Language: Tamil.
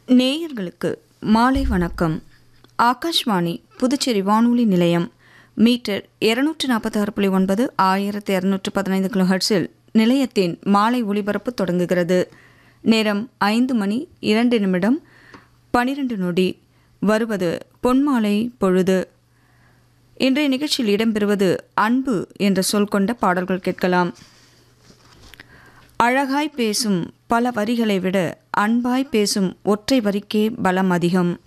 நேயர்களுக்கு மாலை வணக்கம். ஆகாஷ்வாணி புதுச்சேரி வானொலி நிலையம் மீட்டர் 246.9 1215 கிலோஹெர்ட்ஸில் நிலையத்தின் மாலை ஒலிபரப்பு தொடங்குகிறது. நேரம் 5:02 12 நொடி. வருவது பொன்மாலை பொழுது. இன்றைய நிகழ்ச்சியில் இடம்பெறுவது அன்பு என்ற சொல் கொண்ட பாடல்கள் கேட்கலாம். அழகாய் பேசும் பல வரிகளை விட அன்பாய் பேசும் ஒற்றை வரிக்கே பலம் அதிகம்.